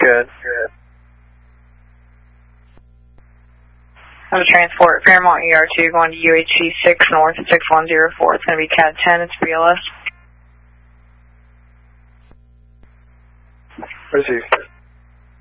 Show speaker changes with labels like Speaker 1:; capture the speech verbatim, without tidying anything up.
Speaker 1: Good, good.
Speaker 2: I'm a transport, Fairmont E R two going to U H C six North six one zero four. It's going to be C A D ten, it's B L S.
Speaker 1: Received.